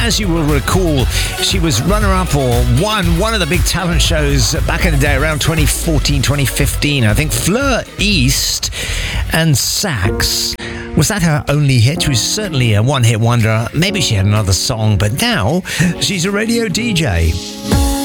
as you will recall, she was runner-up or won one of the big talent shows back in the day, around 2014, 2015. I think Fleur East and Sax. Was that her only hit? She was certainly a one-hit wonder. Maybe she had another song, but now she's a radio DJ.